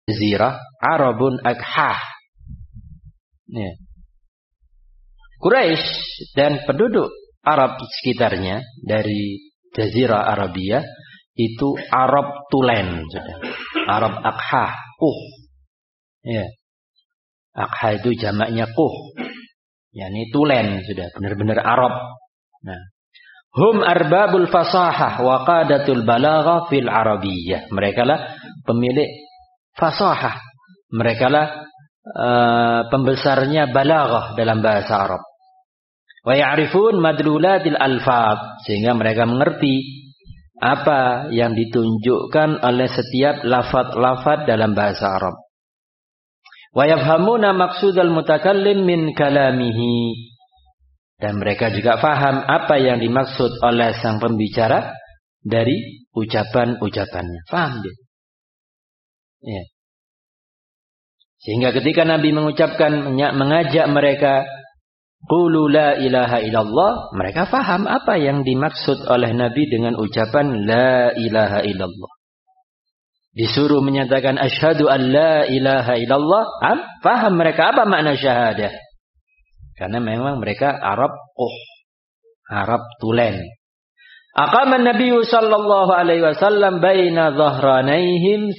jazirah Arabun Akhah. Ya. Quraisy dan penduduk Arab sekitarnya dari Jazirah Arabia itu Arab tulen, Arab Akhah, ya. Akhah itu jamaknya yakni tulen, sudah benar-benar Arab. Nah, hum arbabul fasahah wa qadatul balaghah fil arabiyyah. Mereka lah pemilik fasahah. Mereka lah pembesarnya balaghah dalam bahasa Arab. Wa ya'rifun madlulatil alfaz, sehingga mereka mengerti apa yang ditunjukkan oleh setiap lafaz-lafaz dalam bahasa Arab. Wa yafhamuna maqsudal mutakallim min kalamihi, dan mereka juga faham apa yang dimaksud oleh sang pembicara dari ucapan-ucapannya. Faham dia? Ya. Sehingga ketika Nabi mengucapkan, mengajak mereka qulu la ilaha illallah, mereka faham apa yang dimaksud oleh Nabi dengan ucapan la ilaha illallah. Disuruh menyatakan asyhadu an la ilaha illallah, faham mereka apa makna syahadah. Karena memang mereka Arab Arab tulen. Aqama Nabi sallallahu alaihi wasallam baina dhahranaihim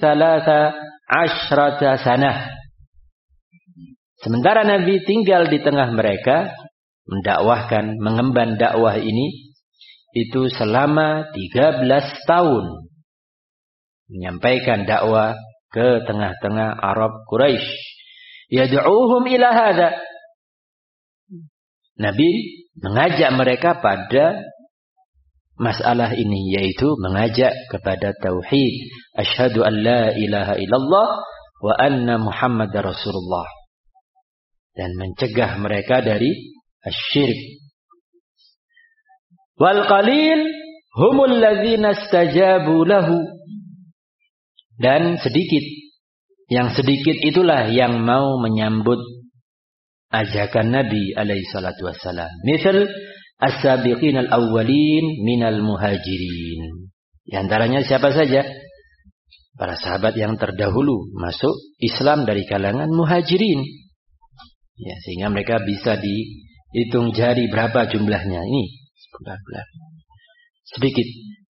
13 sanah. Sementara Nabi tinggal di tengah mereka, mendakwahkan, mengemban dakwah ini, itu selama 13 tahun. Menyampaikan dakwah ke tengah-tengah Arab Quraisy. Yad'uuhum ila hadza. Nabi mengajak mereka pada masalah ini, yaitu mengajak kepada tauhid. Asyhadu an la ilaha illallah wa anna Muhammadar Rasulullah. Dan mencegah mereka dari asyirik. Wal qalil humul ladzina istajabu lahu. Dan yang sedikit itulah yang mau menyambut ajakan Nabi alaihi salatu wassalam. Misal as-sabiqin al-awwalin minal muhajirin. Di antaranya siapa saja? Para sahabat yang terdahulu masuk Islam dari kalangan muhajirin. Ya, sehingga mereka bisa dihitung jari berapa jumlahnya. Ini sedikit.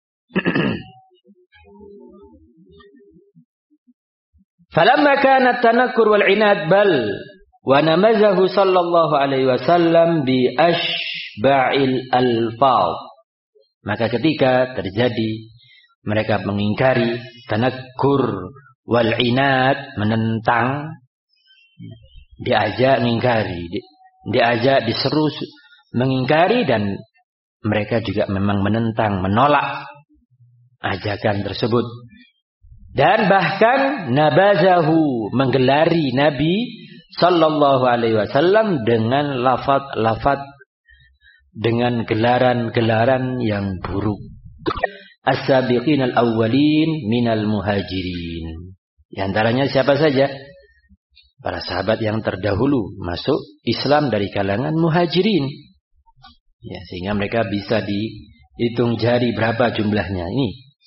Falamma kana at-tanakkur wal 'inad bal wa namazahu sallallahu alaihi wasallam bi ashba'il alfaz. Maka ketika terjadi mereka mengingkari, tanakkur wal 'inad, menentang, diajak mengingkari, diajak diseru mengingkari, dan mereka juga memang menentang, menolak ajakan tersebut. Dan bahkan nabazahu, menggelari Nabi sallallahu alaihi wasallam dengan lafaz-lafaz, dengan gelaran-gelaran yang buruk. As-sabiqin al-awwalin minal muhajirin. Di antaranya siapa saja? Para sahabat yang terdahulu masuk Islam dari kalangan muhajirin. Ya, sehingga mereka bisa dihitung jari berapa jumlahnya. Ini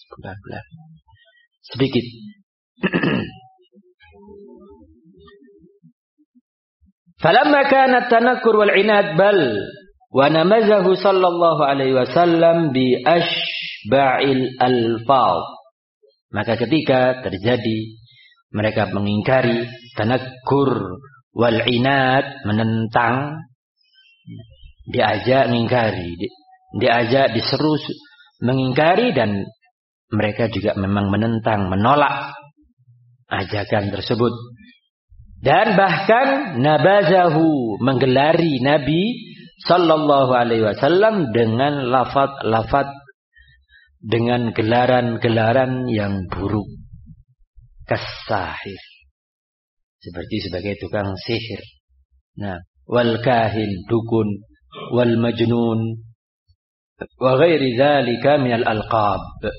sedikit. Falamma kana at-tanakkur wal 'inad bal wa namazahu sallallahu alaihi wasallam bi ashba'il alfaz. Maka ketika terjadi mereka mengingkari, tanakkur wal 'inad, menentang, diajak mengingkari, diajak diseru mengingkari, dan mereka juga memang menentang, menolak ajakan tersebut. Dan bahkan nabazahu, menggelari Nabi sallallahu alaihi wasallam dengan lafaz-lafaz, dengan gelaran-gelaran yang buruk. Kasahir, seperti sebagai tukang sihir. Nah, wal kahin, dukun, wal majnun, wa ghairi dzalika minal alqab,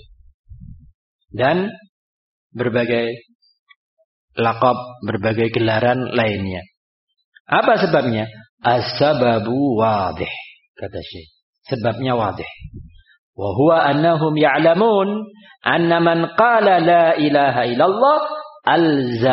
dan berbagai laqab, berbagai gelaran lainnya. Apa sebabnya? As-sababu wadih, kata Syekh. Sebabnya wadih. Wa huwa annahum ya'lamun anna man qala la ilaha illallah alza